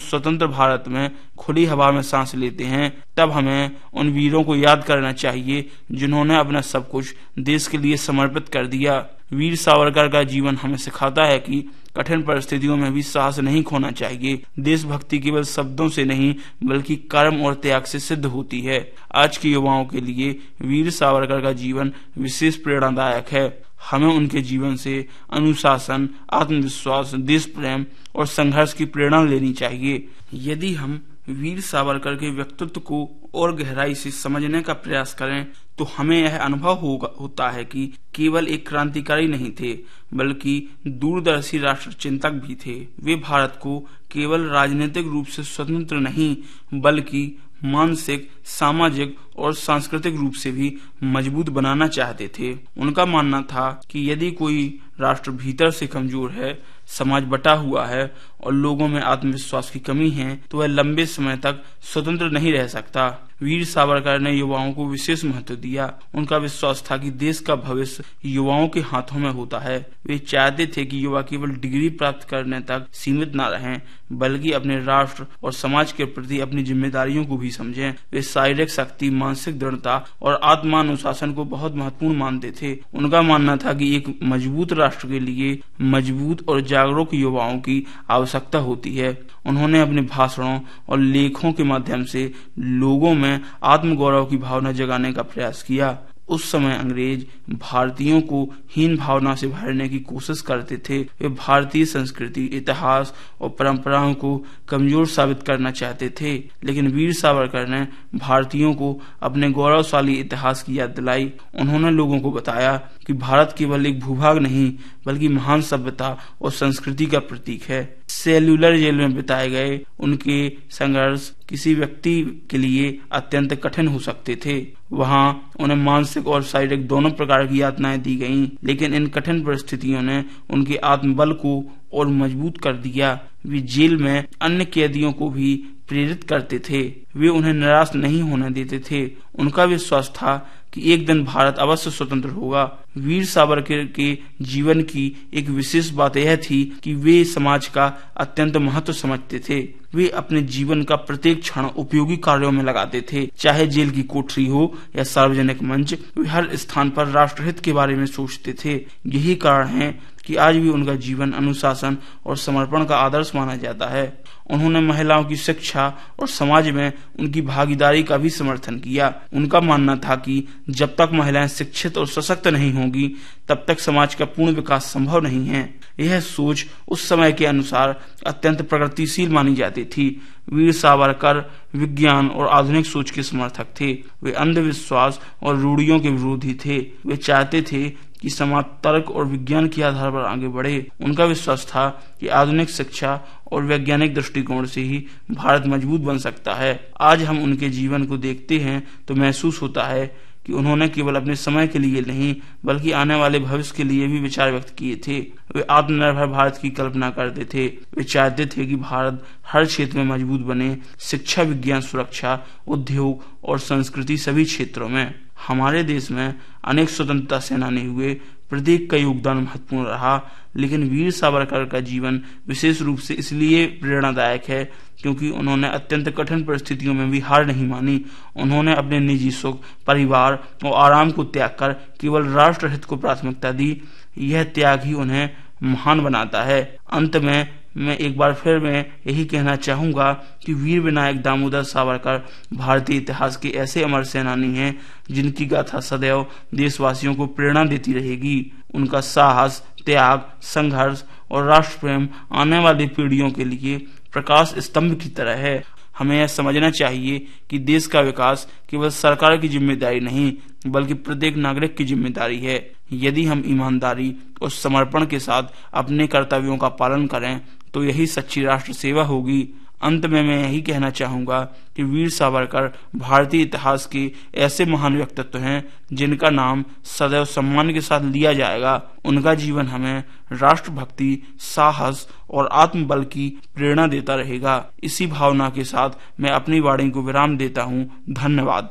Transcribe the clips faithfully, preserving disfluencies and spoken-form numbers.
स्वतंत्र भारत में खुली हवा में सांस लेते हैं, तब हमें उन वीरों को याद करना चाहिए जिन्होंने अपना सब कुछ देश के लिए समर्पित कर दिया। वीर सावरकर का जीवन हमें सिखाता है कि कठिन परिस्थितियों में भी साहस नहीं खोना चाहिए। देशभक्ति केवल शब्दों से नहीं बल्कि कर्म और त्याग से सिद्ध होती है। आज के युवाओं के लिए वीर सावरकर का जीवन विशेष प्रेरणादायक है। हमें उनके जीवन से अनुशासन, आत्मविश्वास, देश प्रेम और संघर्ष की प्रेरणा लेनी चाहिए। यदि हम वीर सावरकर के व्यक्तित्व को और गहराई से समझने का प्रयास करें तो हमें यह अनुभव होगा होता है कि केवल एक क्रांतिकारी नहीं थे बल्कि दूरदर्शी राष्ट्र चिंतक भी थे। वे भारत को केवल राजनीतिक रूप से स्वतंत्र नहीं बल्कि मानसिक, सामाजिक और सांस्कृतिक रूप से भी मजबूत बनाना चाहते थे। उनका मानना था कि यदि कोई राष्ट्र भीतर से कमजोर है, समाज बटा हुआ है और लोगों में आत्मविश्वास की कमी है तो वह लंबे समय तक स्वतंत्र नहीं रह सकता। वीर सावरकर ने युवाओं को विशेष महत्व दिया। उनका विश्वास था कि देश का भविष्य युवाओं के हाथों में होता है। वे चाहते थे कि युवा केवल डिग्री प्राप्त करने तक सीमित न रहें बल्कि अपने राष्ट्र और समाज के प्रति अपनी जिम्मेदारियों को भी समझें। वे शारीरिक शक्ति, मानसिक दृढ़ता और आत्मानुशासन को बहुत महत्वपूर्ण मानते थे। उनका मानना था कि एक मजबूत राष्ट्र के लिए मजबूत और जागरूक युवाओं की आवश्यकता होती है। उन्होंने अपने भाषणों और लेखों के माध्यम से लोगों में आत्मगौरव की भावना जगाने का प्रयास किया। उस समय अंग्रेज भारतीयों को हीन भावना से भरने की कोशिश करते थे। वे भारतीय संस्कृति, इतिहास और परंपराओं को कमजोर साबित करना चाहते थे, लेकिन वीर सावरकर ने भारतीयों को अपने गौरवशाली इतिहास की याद दिलाई। उन्होंने लोगों को बताया कि भारत केवल एक भूभाग नहीं बल्कि महान सभ्यता और संस्कृति का प्रतीक है। सेल्यूलर जेल में बिताए गए उनके संघर्ष किसी व्यक्ति के लिए अत्यंत कठिन हो सकते थे। वहां उन्हें मानसिक और शारीरिक दोनों प्रकार की यातनाएं दी गईं, लेकिन इन कठिन परिस्थितियों ने उनके आत्मबल को और मजबूत कर दिया। वे जेल में अन्य कैदियों को भी प्रेरित करते थे। वे उन्हें निराश नहीं होने देते थे। उनका विश्वास था कि एक दिन भारत अवश्य स्वतंत्र होगा। वीर सावरकर के जीवन की एक विशेष बात यह थी कि वे समाज का अत्यंत महत्व समझते थे। वे अपने जीवन का प्रत्येक क्षण उपयोगी कार्यों में लगाते थे, चाहे जेल की कोठरी हो या सार्वजनिक मंच। वे हर स्थान पर राष्ट्रहित के बारे में सोचते थे। यही कारण है कि आज भी उनका जीवन अनुशासन और समर्पण का आदर्श माना जाता है। उन्होंने महिलाओं की शिक्षा और समाज में उनकी भागीदारी का भी समर्थन किया। उनका मानना था कि जब तक महिलाएं शिक्षित और सशक्त नहीं होंगी तब तक समाज का पूर्ण विकास संभव नहीं है। यह सोच उस समय के अनुसार अत्यंत प्रगतिशील मानी जाती थी। वीर सावरकर विज्ञान और आधुनिक सोच के समर्थक थे। वे अंधविश्वास और रूढ़ियों के विरोधी थे। वे चाहते थे कि समाज तर्क और विज्ञान के आधार पर आगे बढ़े। उनका विश्वास था कि आधुनिक शिक्षा और वैज्ञानिक दृष्टिकोण से ही भारत मजबूत बन सकता है। आज हम उनके जीवन को देखते हैं तो महसूस होता है कि उन्होंने केवल अपने समय के लिए नहीं बल्कि आने वाले भविष्य के लिए भी विचार व्यक्त किए थे। वे आत्मनिर्भर भारत की कल्पना करते थे। वे चाहते थे कि भारत हर क्षेत्र में मजबूत बने, शिक्षा, विज्ञान, सुरक्षा, उद्योग और संस्कृति, सभी क्षेत्रों में। हमारे देश में अनेक स्वतंत्रता सेनानी हुए, प्रत्येक का योगदान महत्वपूर्ण रहा, लेकिन वीर सावरकर का जीवन विशेष रूप से इसलिए प्रेरणादायक है क्योंकि उन्होंने अत्यंत कठिन परिस्थितियों में भी हार नहीं मानी। उन्होंने अपने निजी सुख, परिवार और आराम को त्याग कर केवल राष्ट्रहित को प्राथमिकता दी। यह त्याग ही उन्हें महान बनाता है। अंत में मैं एक बार फिर मैं यही कहना चाहूंगा कि वीर विनायक दामोदर सावरकर भारतीय इतिहास के ऐसे अमर सेनानी हैं जिनकी गाथा सदैव देशवासियों को प्रेरणा देती रहेगी। उनका साहस, त्याग, संघर्ष और राष्ट्र प्रेम आने वाली पीढ़ियों के लिए प्रकाश स्तंभ की तरह है। हमें यह समझना चाहिए कि देश का विकास केवल सरकार की जिम्मेदारी नहीं बल्कि प्रत्येक नागरिक की जिम्मेदारी है। यदि हम ईमानदारी और समर्पण के साथ अपने कर्तव्यों का पालन करें तो यही सच्ची राष्ट्र सेवा होगी। अंत में मैं यही कहना चाहूंगा कि वीर सावरकर भारतीय इतिहास के ऐसे महान व्यक्तित्व हैं जिनका नाम सदैव सम्मान के साथ लिया जाएगा। उनका जीवन हमें राष्ट्रभक्ति, साहस और आत्मबल की प्रेरणा देता रहेगा। इसी भावना के साथ मैं अपनी वाणी को विराम देता हूँ। धन्यवाद।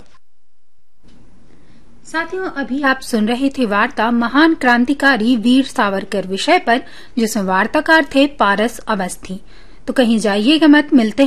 साथियों, अभी आप सुन रहे थे वार्ता महान क्रांतिकारी वीर सावरकर विषय पर, जिसमें वार्ताकार थे पारस अवस्थी। तो कहीं जाइएगा मत, मिलते हैं